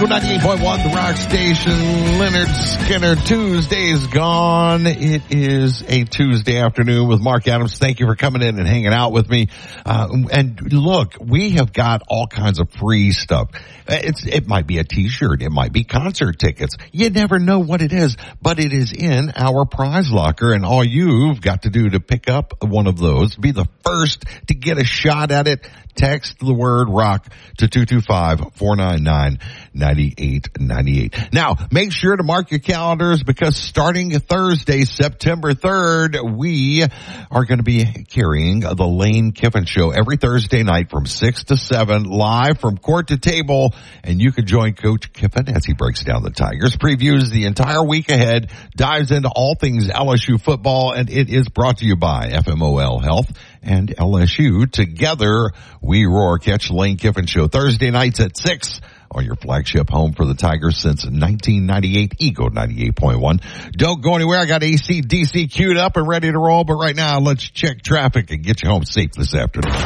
Eagle 98.1, the rock station. Leonard Skinner. Tuesday's gone. It is a Tuesday afternoon with Mark Adams. Thank you for coming in and hanging out with me. And look, we have got all kinds of free stuff. It might be a t-shirt. It might be concert tickets. You never know what it is, but it is in our prize locker, and all you've got to do to pick up one of those, be the first to get a shot at it, text the word rock to 225-499-9898. Now, make sure to mark your calendars, because starting Thursday, September 3rd, we are going to be carrying the Lane Kiffin Show every Thursday night from 6 to 7, live from court to table, and you can join Coach Kiffin as he breaks down the Tigers, previews the entire week ahead, dives into all things LSU football, and it is brought to you by FMOL Health and LSU. Together, we roar. Catch the Lane Kiffin Show Thursday nights at 6 on your flagship home for the Tigers since 1998, Eagle 98.1. Don't go anywhere. I got AC/DC queued up and ready to roll, but right now, let's check traffic and get you home safe this afternoon.